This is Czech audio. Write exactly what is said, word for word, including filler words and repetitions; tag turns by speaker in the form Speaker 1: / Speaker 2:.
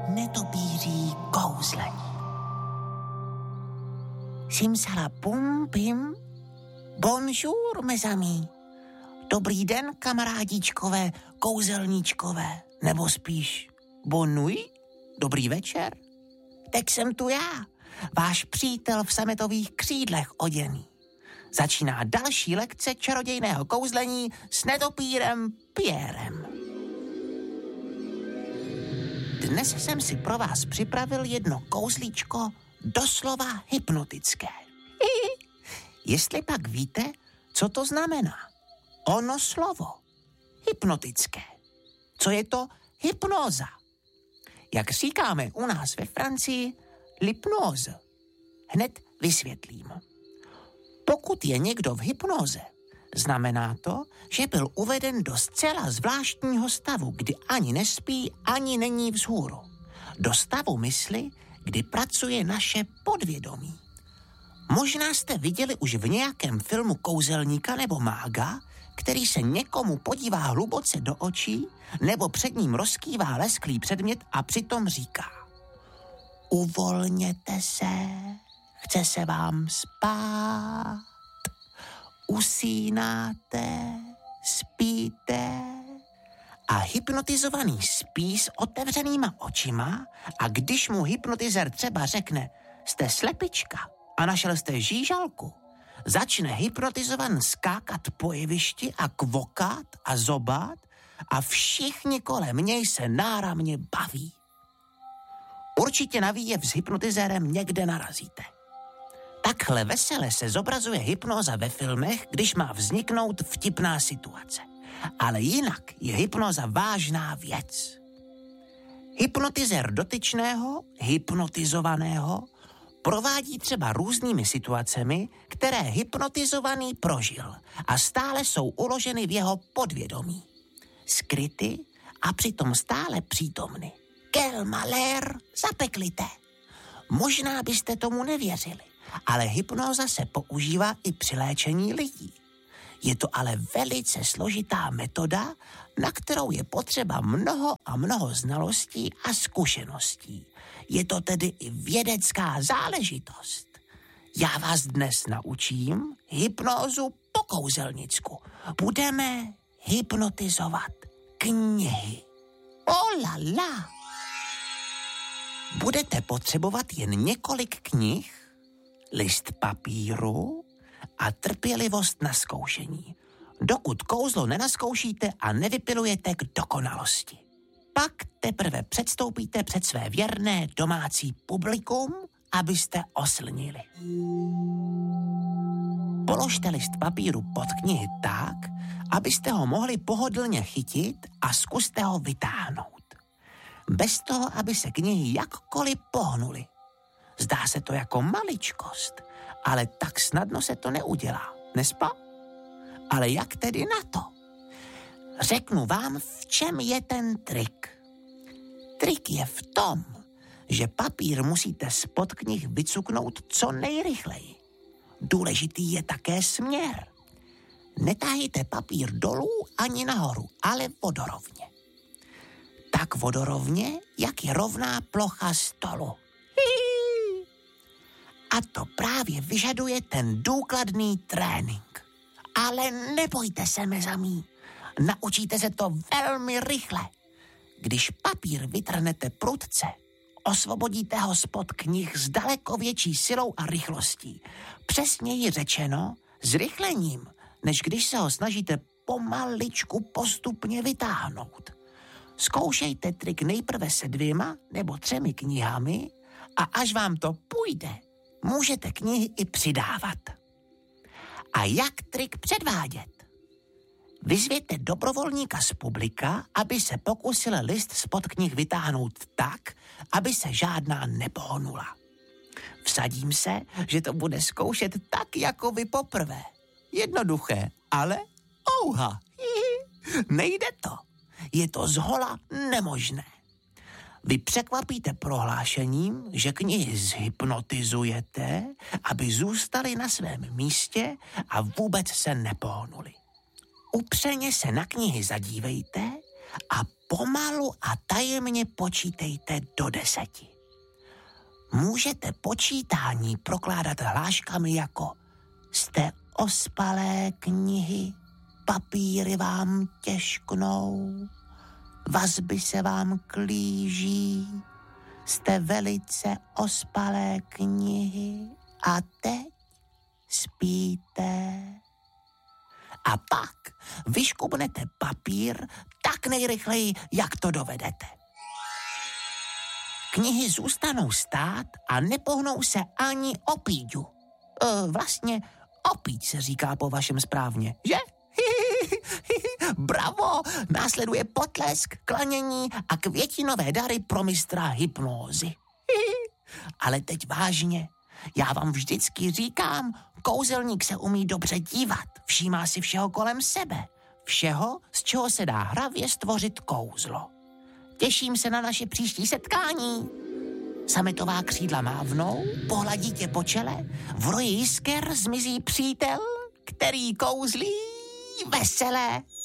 Speaker 1: netopíří kouzlení. Simsala pum pim, bonjour, mes amis. Dobrý den, kamarádičkové, kouzelníčkové, nebo spíš bon nuit, dobrý večer. Tak jsem tu já, váš přítel v sametových křídlech oděný. Začíná další lekce čarodějného kouzlení s netopírem Pierrem. Dnes jsem si pro vás připravil jedno kouzlíčko doslova hypnotické. Jestli pak víte, co to znamená? Ono slovo. Hypnotické. Co je to hypnóza? Jak říkáme u nás ve Francii, l'hypnose. Hned vysvětlím. Pokud je někdo v hypnoze, znamená to, že byl uveden do zcela zvláštního stavu, kdy ani nespí, ani není vzhůru. Do stavu mysli, kdy pracuje naše podvědomí. Možná jste viděli už v nějakém filmu kouzelníka nebo mága, který se někomu podívá hluboce do očí nebo před ním rozkývá lesklý předmět a přitom říká: uvolněte se, chce se vám spát, usínáte, spíte. A hypnotizovaný spí s otevřenýma očima a když mu hypnotizér třeba řekne: jste slepička a našel jste žížalku, začne hypnotizovan skákat po jevišti a kvokat a zobat a všichni kolem něj se náramně baví. Určitě na výjev s hypnotizérem někde narazíte. Takhle vesele se zobrazuje hypnóza ve filmech, když má vzniknout vtipná situace. Ale jinak je hypnoza vážná věc. Hypnotizér dotyčného, hypnotizovaného, provádí třeba různými situacemi, které hypnotizovaný prožil a stále jsou uloženy v jeho podvědomí. Skryty a přitom stále přítomny. Quel malheur, zapeklité. Možná byste tomu nevěřili, ale hypnóza se používá i při léčení lidí. Je to ale velice složitá metoda, na kterou je potřeba mnoho a mnoho znalostí a zkušeností. Je to tedy i vědecká záležitost. Já vás dnes naučím hypnózu po kouzelnicku. Budeme hypnotizovat knihy. Oh la la! Budete potřebovat jen několik knih, list papíru a trpělivost na zkoušení, dokud kouzlo nenaskoušíte a nevypilujete k dokonalosti. Pak teprve předstoupíte před své věrné domácí publikum, abyste oslnili. Položte list papíru pod knihy tak, abyste ho mohli pohodlně chytit a zkuste ho vytáhnout. Bez toho, aby se knihy jakkoliv pohnuly. Zdá se to jako maličkost, ale tak snadno se to neudělá, nespa? Ale jak tedy na to? Řeknu vám, v čem je ten trik. Trik je v tom, že papír musíte spod knih vycuknout co nejrychleji. Důležitý je také směr. Netáhejte papír dolů ani nahoru, ale vodorovně. Tak vodorovně, jak je rovná plocha stolu. A to právě vyžaduje ten důkladný trénink. Ale nebojte se, mezamí. Naučíte se to velmi rychle. Když papír vytrhnete prudce, osvobodíte ho spod knih s daleko větší silou a rychlostí. Přesněji řečeno, zrychlením, než když se ho snažíte pomaličku postupně vytáhnout. Zkoušejte trik nejprve se dvěma nebo třemi knihami a až vám to půjde, můžete knihy i přidávat. A jak trik předvádět? Vyzvěte dobrovolníka z publika, aby se pokusil list spod knih vytáhnout tak, aby se žádná nepohnula. Vsadím se, že to bude zkoušet tak, jako vy poprvé. Jednoduché, ale ouha, nejde to. Je to zhola nemožné. Vy překvapíte prohlášením, že knihy zhypnotizujete, aby zůstaly na svém místě a vůbec se nepohnuly. Upřeně se na knihy zadívejte a pomalu a tajemně počítejte do deseti. Můžete počítání prokládat hláškami jako jste ospalé knihy, papíry vám těžknou, vazby se vám klíží, jste velice ospalé knihy a teď spíte. A pak vyškubnete papír tak nejrychleji, jak to dovedete. Knihy zůstanou stát a nepohnou se ani o píďu. E, vlastně opíť se říká po vašem správně, že? Bravo! Následuje potlesk, klanění a květinové dary pro mistra hypnózy. Ale teď vážně, já vám vždycky říkám, kouzelník se umí dobře dívat, všímá si všeho kolem sebe, všeho, z čeho se dá hravě stvořit kouzlo. Těším se na naše příští setkání. Sametová křídla mávnou, pohladí tě po čele, v roji jisker zmizí přítel, který kouzlí veselé.